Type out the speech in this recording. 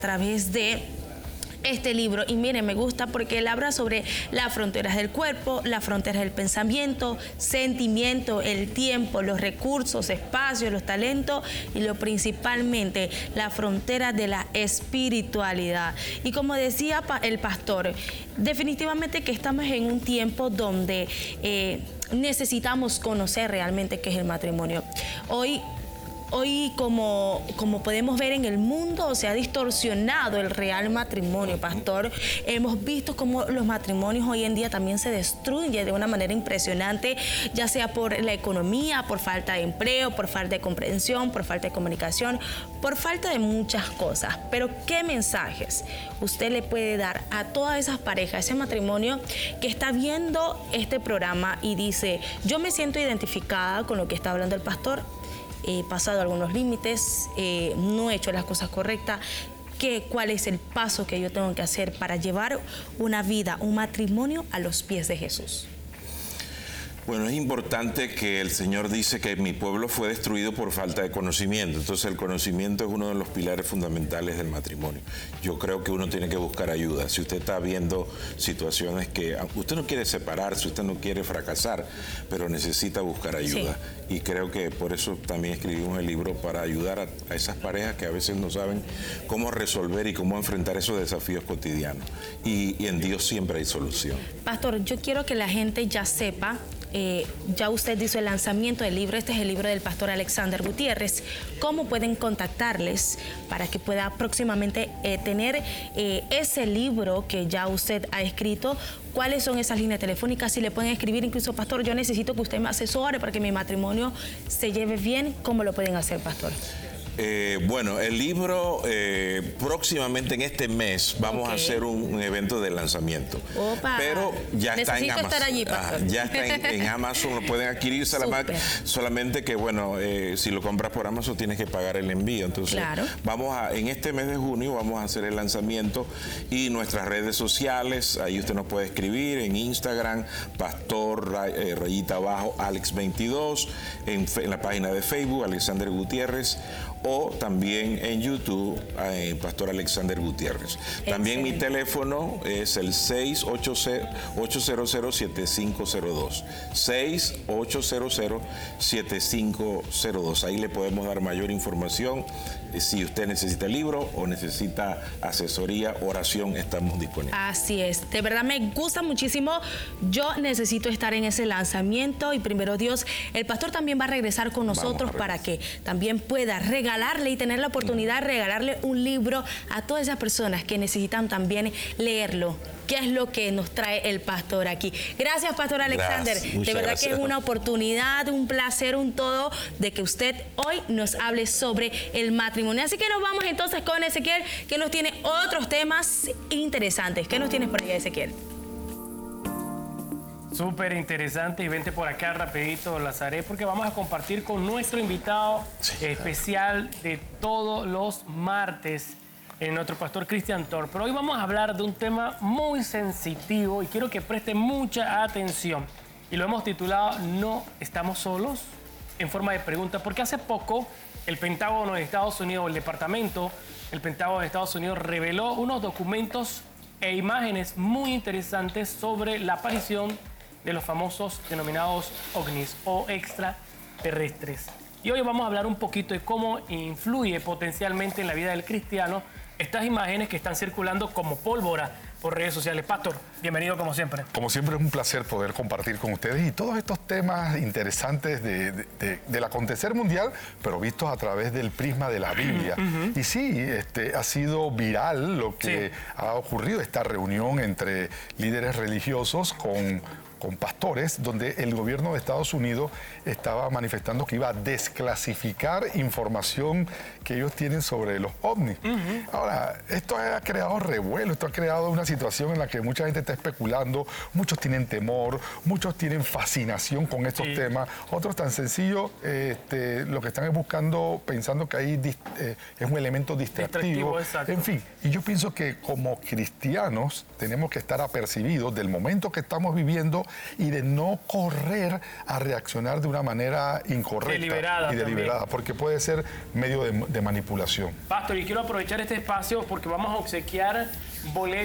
través de este libro. Y miren, me gusta porque él habla sobre las fronteras del cuerpo, las fronteras del pensamiento, sentimiento, el tiempo, los recursos, espacios, los talentos y principalmente la frontera de la espiritualidad. Y como decía el pastor, definitivamente que estamos en un tiempo donde necesitamos conocer realmente qué es el matrimonio. Hoy como podemos ver en el mundo, se ha distorsionado el real matrimonio, pastor. Hemos visto cómo los matrimonios hoy en día también se destruyen de una manera impresionante, ya sea por la economía, por falta de empleo, por falta de comprensión, por falta de comunicación, por falta de muchas cosas. Pero ¿qué mensajes usted le puede dar a todas esas parejas, ese matrimonio que está viendo este programa y dice, yo me siento identificada con lo que está hablando el pastor? He pasado algunos límites, no he hecho las cosas correctas. ¿Cuál es el paso que yo tengo que hacer para llevar una vida, un matrimonio a los pies de Jesús? Bueno, es importante que el Señor dice que mi pueblo fue destruido por falta de conocimiento. Entonces el conocimiento es uno de los pilares fundamentales del matrimonio. Yo creo que uno tiene que buscar ayuda. Si usted está viendo situaciones que usted no quiere separarse, usted no quiere fracasar, pero necesita buscar ayuda. Sí. Y creo que por eso también escribimos el libro, para ayudar a esas parejas que a veces no saben cómo resolver y cómo enfrentar esos desafíos cotidianos. Y en Dios siempre hay solución. Pastor, yo quiero que la gente ya sepa, ya usted hizo el lanzamiento del libro, este es el libro del pastor Alexander Gutiérrez. ¿Cómo pueden contactarles para que pueda próximamente tener ese libro que ya usted ha escrito? ¿Cuáles son esas líneas telefónicas? Si le pueden escribir incluso, pastor, yo necesito que usted me asesore para que mi matrimonio se lleve bien, ¿cómo lo pueden hacer, pastor? Bueno, el libro próximamente en este mes vamos a hacer un evento de lanzamiento. Opa. Pero ya está en Amazon. Estar allí, ya está en Amazon, lo pueden adquirir solamente que, bueno, si lo compras por Amazon tienes que pagar el envío. Entonces, claro, en este mes de junio vamos a hacer el lanzamiento y nuestras redes sociales, ahí usted nos puede escribir en Instagram, pastor _Alex22, en la página de Facebook, Alexander Gutiérrez, o también en YouTube, Pastor Alexander Gutiérrez. También mi teléfono es el 6-800-7502. 6-800-7502. Ahí le podemos dar mayor información. Si usted necesita el libro o necesita asesoría, oración, estamos disponibles. Así es. De verdad me gusta muchísimo. Yo necesito estar en ese lanzamiento y primero Dios, el pastor también va a regresar con nosotros para que también pueda regalarle y tener la oportunidad de regalarle un libro a todas esas personas que necesitan también leerlo. ¿Qué es lo que nos trae el pastor aquí? Gracias, Pastor Alexander. De verdad que es una oportunidad, un placer, un todo de que usted hoy nos hable sobre el matrimonio. Así que nos vamos entonces con Ezequiel, que nos tiene otros temas interesantes. ¿Qué nos tienes por ahí, Ezequiel? Súper interesante, y vente por acá rapidito, Lazaré, porque vamos a compartir con nuestro invitado especial de todos los martes, nuestro pastor Christian Thor. Pero hoy vamos a hablar de un tema muy sensitivo y quiero que preste mucha atención. Y lo hemos titulado No estamos solos, en forma de pregunta, porque hace poco el Pentágono de Estados Unidos, el Departamento del Pentágono de Estados Unidos, reveló unos documentos e imágenes muy interesantes sobre la aparición de los famosos denominados ovnis o extraterrestres. Y hoy vamos a hablar un poquito de cómo influye potencialmente en la vida del cristiano estas imágenes que están circulando como pólvora por redes sociales. Pastor, bienvenido como siempre. Como siempre es un placer poder compartir con ustedes y todos estos temas interesantes del acontecer mundial, pero vistos a través del prisma de la Biblia. Y sí, ha sido viral lo que ha ocurrido, esta reunión entre líderes religiosos con pastores, donde el gobierno de Estados Unidos estaba manifestando que iba a desclasificar información que ellos tienen sobre los ovnis. Ahora, esto ha creado revuelo, esto ha creado una situación en la que mucha gente está especulando, muchos tienen temor, muchos tienen fascinación con estos temas, otros tan sencillo, lo que están es buscando, pensando que ahí es un elemento distractivo. En fin, y yo pienso que como cristianos tenemos que estar apercibidos del momento que estamos viviendo y de no correr a reaccionar de una manera incorrecta Deliberada y deliberada, también. porque puede ser medio de manipulación. Pastor, y quiero aprovechar este espacio porque vamos a obsequiar boletos